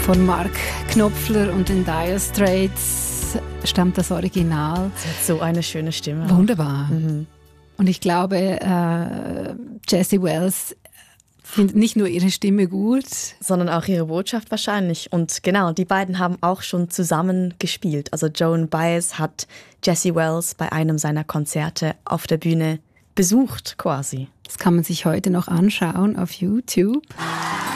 Von Mark Knopfler und den Dire Straits stammt das Original. Sie hat so eine schöne Stimme. Wunderbar. Mhm. Und ich glaube, Jessie Wells findet nicht nur ihre Stimme gut, sondern auch ihre Botschaft wahrscheinlich. Und genau, die beiden haben auch schon zusammen gespielt. Also Joan Baez hat Jessie Wells bei einem seiner Konzerte auf der Bühne besucht quasi. Das kann man sich heute noch anschauen auf YouTube.